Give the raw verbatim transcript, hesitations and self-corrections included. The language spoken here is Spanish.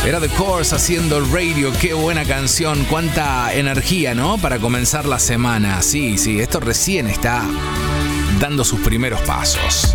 Era The Course haciendo el radio. Qué buena canción, cuánta energía, ¿no? Para comenzar la semana. Sí, sí, esto recién está dando sus primeros pasos.